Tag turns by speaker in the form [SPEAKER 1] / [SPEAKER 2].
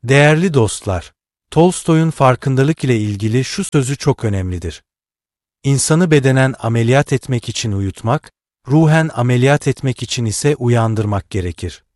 [SPEAKER 1] Değerli dostlar, Tolstoy'un farkındalık ile ilgili şu sözü çok önemlidir. İnsanı bedenen ameliyat etmek için uyutmak, ruhen ameliyat etmek için ise uyandırmak gerekir.